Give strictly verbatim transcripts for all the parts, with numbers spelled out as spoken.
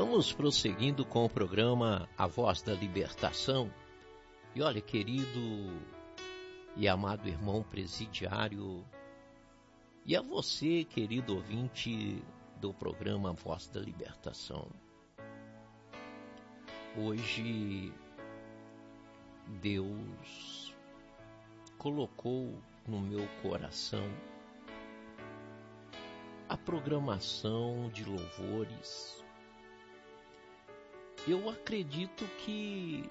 Estamos prosseguindo com o programa A Voz da Libertação. E olha, querido e amado irmão presidiário, e a você, querido ouvinte do programa A Voz da Libertação. Hoje, Deus colocou no meu coração a programação de louvores. Eu acredito que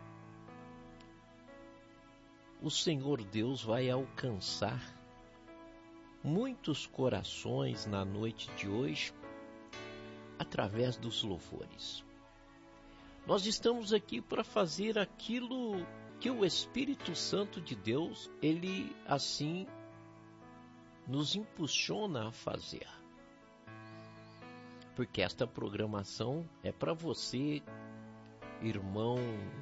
o Senhor Deus vai alcançar muitos corações na noite de hoje através dos louvores. Nós estamos aqui para fazer aquilo que o Espírito Santo de Deus, ele assim nos impulsiona a fazer. Porque esta programação é para você, irmão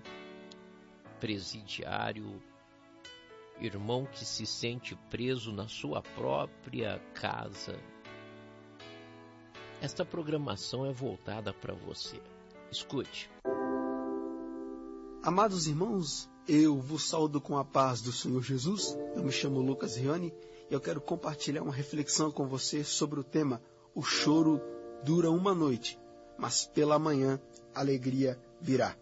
presidiário, irmão que se sente preso na sua própria casa. Esta programação é voltada para você. Escute. Amados irmãos, eu vos saúdo com a paz do Senhor Jesus. Eu me chamo Lucas Riani e eu quero compartilhar uma reflexão com você sobre o tema: o choro dura uma noite, mas pela manhã a alegria virá.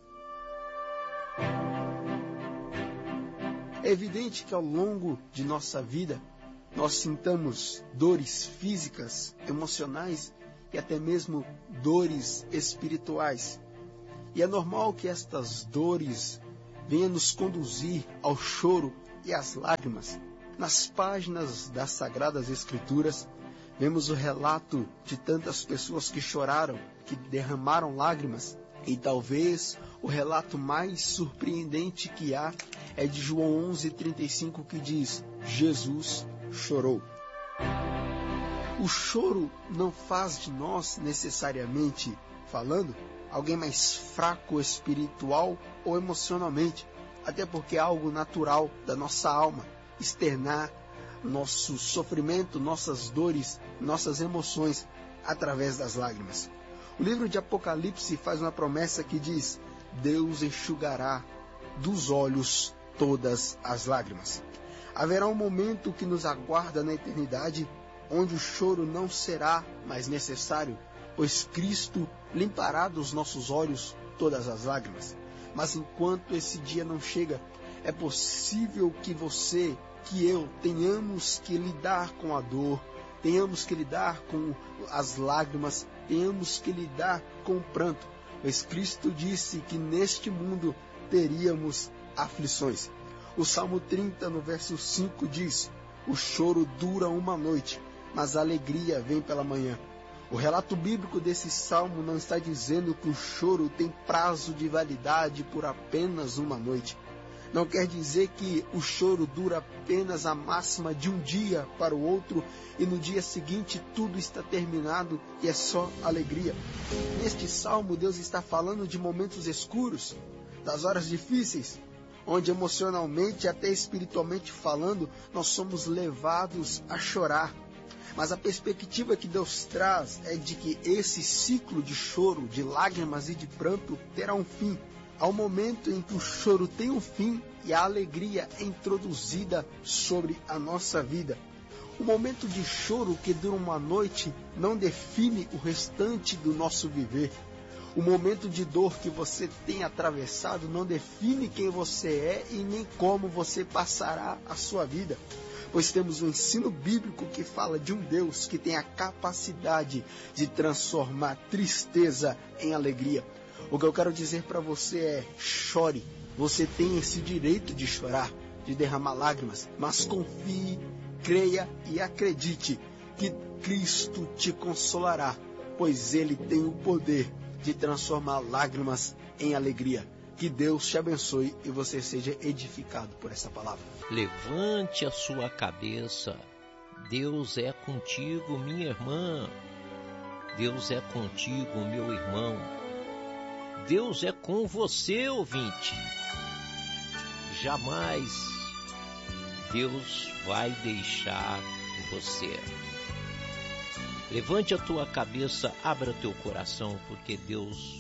É evidente que ao longo de nossa vida nós sintamos dores físicas, emocionais e até mesmo dores espirituais. E é normal que estas dores venham nos conduzir ao choro e às lágrimas. Nas páginas das Sagradas Escrituras, vemos o relato de tantas pessoas que choraram, que derramaram lágrimas. E talvez o relato mais surpreendente que há é de João onze, trinta e cinco, que diz: Jesus chorou. O choro não faz de nós, necessariamente falando, alguém mais fraco espiritual ou emocionalmente, até porque é algo natural da nossa alma, externar nosso sofrimento, nossas dores, nossas emoções através das lágrimas. O livro de Apocalipse faz uma promessa que diz: Deus enxugará dos olhos todas as lágrimas. Haverá um momento que nos aguarda na eternidade, onde o choro não será mais necessário, pois Cristo limpará dos nossos olhos todas as lágrimas. Mas enquanto esse dia não chega, é possível que você, que eu, tenhamos que lidar com a dor, tenhamos que lidar com as lágrimas, tenhamos que lidar com o pranto, pois Cristo disse que neste mundo teríamos aflições. O Salmo trinta, no verso cinco, diz: o choro dura uma noite, mas a alegria vem pela manhã. O relato bíblico desse salmo não está dizendo que o choro tem prazo de validade por apenas uma noite. Não quer dizer que o choro dura apenas a máxima de um dia para o outro e no dia seguinte tudo está terminado e é só alegria. Neste salmo, Deus está falando de momentos escuros, das horas difíceis, onde emocionalmente e até espiritualmente falando, nós somos levados a chorar. Mas a perspectiva que Deus traz é de que esse ciclo de choro, de lágrimas e de pranto terá um fim. Ao momento em que o choro tem um fim e a alegria é introduzida sobre a nossa vida. O momento de choro que dura uma noite não define o restante do nosso viver. O momento de dor que você tem atravessado não define quem você é e nem como você passará a sua vida. Pois temos um ensino bíblico que fala de um Deus que tem a capacidade de transformar tristeza em alegria. O que eu quero dizer para você é: chore. Você tem esse direito de chorar, de derramar lágrimas, mas confie, creia e acredite que Cristo te consolará, pois Ele tem o poder de transformar lágrimas em alegria. Que Deus te abençoe e você seja edificado por essa palavra. Levante a sua cabeça. Deus é contigo, minha irmã. Deus é contigo, meu irmão. Deus é com você, ouvinte. Jamais Deus vai deixar você. Levante a tua cabeça, abra teu coração, porque Deus